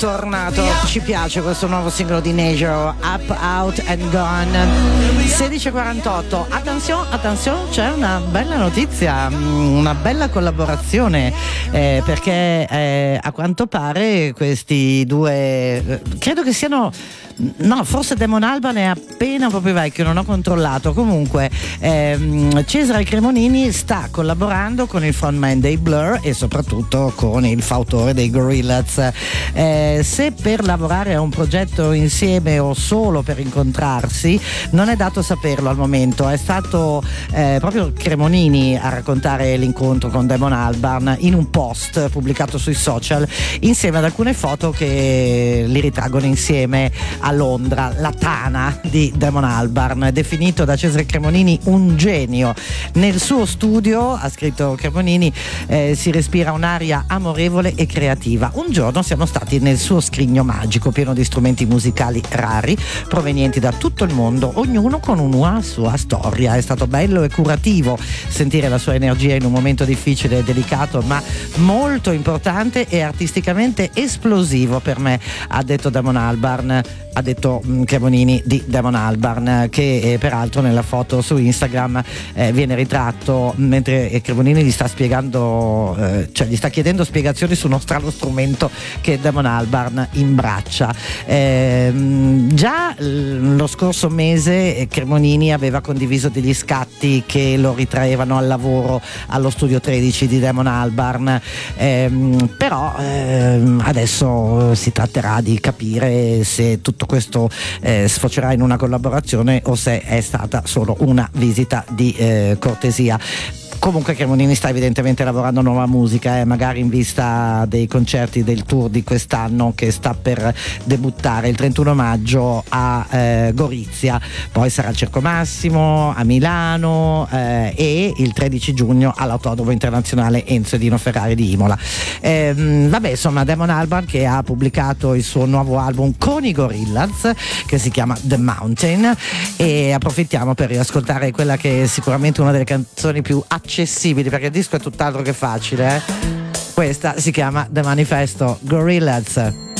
tornato, ci piace questo nuovo singolo di Nature, Up, Out and Gone. 16:48. Attenzione, c'è una bella notizia, una bella collaborazione, perché a quanto pare questi due, credo che siano, no, forse Damon Albarn è appena proprio vecchio, non ho controllato. Comunque Cesare Cremonini sta collaborando con il frontman dei Blur e soprattutto con il fautore dei Gorillaz. Se per lavorare a un progetto insieme o solo per incontrarsi non è dato saperlo al momento. È stato proprio Cremonini a raccontare l'incontro con Damon Albarn in un post pubblicato sui social, insieme ad alcune foto che li ritraggono insieme a Londra. La tana di Damon Albarn, definito da Cesare Cremonini un genio. Nel suo studio, ha scritto Cremonini, si respira un'aria amorevole e creativa. Un giorno siamo stati nel suo scrigno magico pieno di strumenti musicali rari provenienti da tutto il mondo, ognuno con una sua storia. È stato bello e curativo sentire la sua energia in un momento difficile e delicato, ma molto importante e artisticamente esplosivo per me, ha detto Damon Albarn. Ha detto Cremonini di Damon Albarn, che peraltro nella foto su Instagram viene ritratto mentre Cremonini gli sta spiegando, cioè gli sta chiedendo spiegazioni su uno strano strumento che Damon Albarn imbraccia. Già lo scorso mese Cremonini aveva condiviso degli scatti che lo ritraevano al lavoro allo studio 13 di Damon Albarn, però adesso si tratterà di capire se tutto questo sfocerà in una collaborazione o se è stata solo una visita di cortesia. Comunque Cremonini sta evidentemente lavorando a nuova musica, magari in vista dei concerti del tour di quest'anno che sta per debuttare il 31 maggio a Gorizia, poi sarà al Circo Massimo a Milano e il 13 giugno all'Autodromo Internazionale Enzo Edino Ferrari di Imola. Vabbè, insomma, Damon Albarn che ha pubblicato il suo nuovo album con i Gorillaz che si chiama The Mountain, e approfittiamo per riascoltare quella che è sicuramente una delle canzoni più accessibili, perché il disco è tutt'altro che facile. Questa si chiama The Manifesto, Gorillaz.